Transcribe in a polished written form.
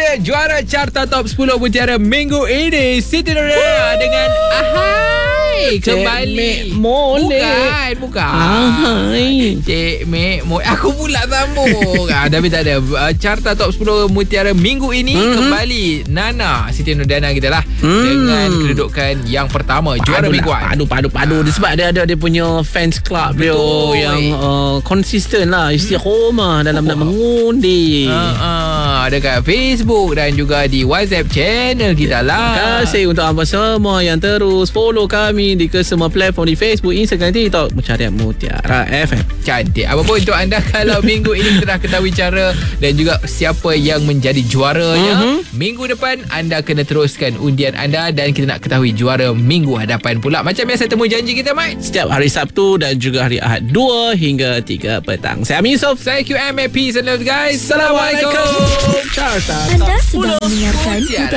juara carta top 10 Mutiara minggu ini, Siti Nurhaliza dengan Ahai kembali. Bukan. Ahai. Cik Mek aku pula sambung. Tapi tak ada. Carta top 10 Mutiara minggu ini kembali Nana Siti Nurhaliza kita lah dengan kedudukan yang pertama, juara mingguan. Padu. Sebab dia ada dia punya fans club dia yang konsisten lah, istiqomah dalam nak mengundi. Dekat Facebook dan juga di WhatsApp channel kita lah. Terima kasih untuk anda semua yang terus follow kami di semua platform di Facebook, Instagram, TikTok, mencari Mutiara FM. Cantik. Apapun untuk anda, kalau minggu ini kita dah ketahui cara dan juga siapa yang menjadi juaranya, minggu depan anda kena teruskan undian anda dan kita nak ketahui juara minggu hadapan pula. Macam biasa temu janji kita, Mat. Setiap hari Sabtu dan juga hari Ahad 2 hingga 3 petang. Saya Amin Yusof. Saya QM. Peace and love, guys. Assalamualaikum. Carta Anda sedang mendengarkan